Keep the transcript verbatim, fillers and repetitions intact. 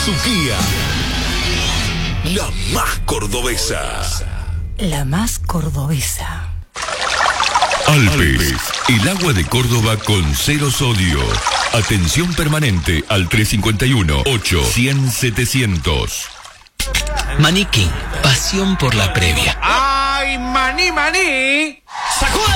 Suquía, la más cordobesa. La más cordobesa. Alpes, el agua de Córdoba con cero sodio. Atención permanente al tres cinco uno, ocho, cien, setecientos. Maniquí, pasión por la previa. ¡Ay, maní, maní!